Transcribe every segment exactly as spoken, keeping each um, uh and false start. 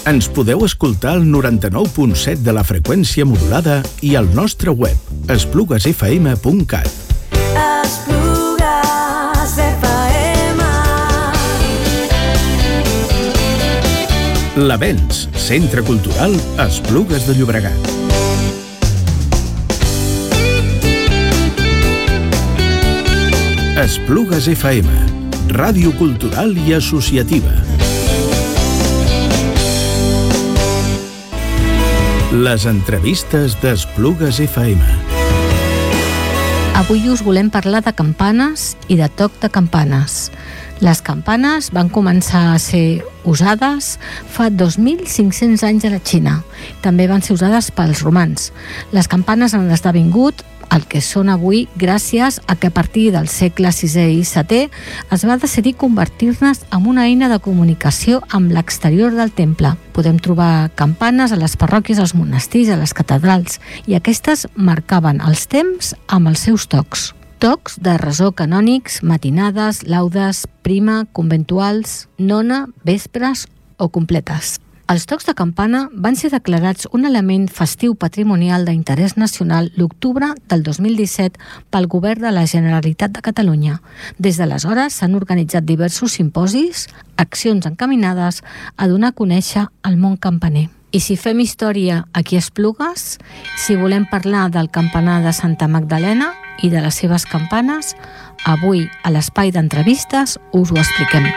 Ens podeu escoltar al noranta-nou punt set de la freqüència modulada i al nostre web, esplugues f m punt cat. Esplugues F M. L'Avenç, Centre Cultural Esplugues de Llobregat. Esplugues F M, ràdio cultural i associativa. Les entrevistes d'Esplugues F M. Avui us volem parlar de campanes i de toc de campanes. Les campanes van començar a ser usades fa dos mil cinc-cents anys a la Xina. També van ser usades pels romans. Les campanes han esdevingut el que són avui gràcies a que a partir del segle sisè i setè es va decidir convertir-ne en una eina de comunicació amb l'exterior del temple. Podem trobar campanes a les parròquies, als monestirs, a les catedrals, i aquestes marcaven els temps amb els seus tocs. Tocs de resó canònics, matinades, laudes, prima, conventuals, nona, vespres o completes. Els tocs de campana van ser declarats un element festiu patrimonial d'interès nacional l'octubre del dos mil disset pel Govern de la Generalitat de Catalunya. Des d'aleshores s'han organitzat diversos simposis, accions encaminades a donar a conèixer el món campaner. I si fem història aquí a Esplugues, si volem parlar del campanar de Santa Magdalena i de les seves campanes, avui a l'espai d'entrevistes us ho expliquem.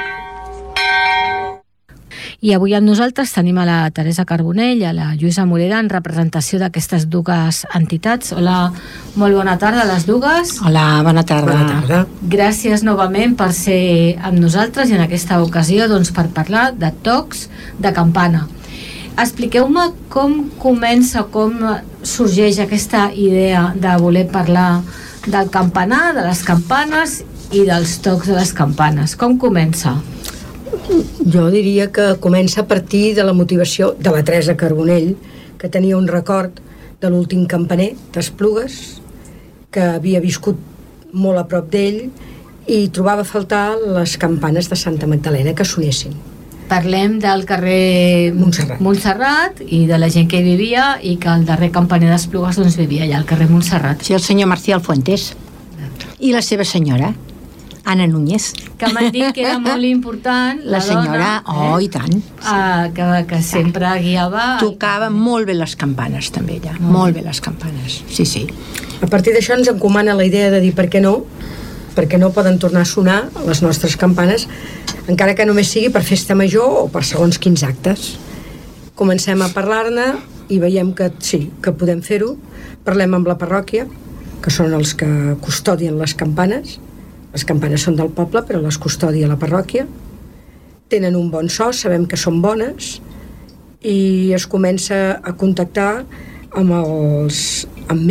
I avui amb nosaltres tenim a la Teresa Carbonell i a la Lluïsa Morera en representació d'aquestes dues entitats. Hola, molt bona tarda a les dues. Hola, bona tarda. Bona tarda. Gràcies novament per ser amb nosaltres i en aquesta ocasió doncs, per parlar de tocs de campana. Expliqueu-me com comença, com sorgeix aquesta idea de voler parlar del campanar, de les campanes i dels tocs de les campanes. Com comença? Jo diria que comença a partir de la motivació de la Teresa Carbonell, que tenia un record de l'últim campaner d'Esplugues, que havia viscut molt a prop d'ell i trobava a faltar les campanes de Santa Magdalena que sonessin. Parlem del carrer Montserrat. Montserrat i de la gent que hi vivia i que el darrer campaner d'Esplugues doncs, vivia allà al carrer Montserrat. Sí, el senyor Marcial Fuentes i la seva senyora, Anna Núñez. Que m'han dit que era molt important la, la senyora, dona, oh, eh? i tant. Ah, que, que sempre guiava. Tocava molt bé les campanes, també, ella. Mm. Molt bé les campanes, sí, sí. A partir d'això ens encomana la idea de dir per què no, perquè no poden tornar a sonar les nostres campanes, encara que només sigui per festa major o per segons quins actes. Comencem a parlar-ne i veiem que sí, que podem fer-ho. Parlem amb la parròquia, que són els que custodien les campanes. Les campanes són del poble, però les custodia la parròquia. Tenen un bon so, sabem que són bones, i es comença a contactar amb els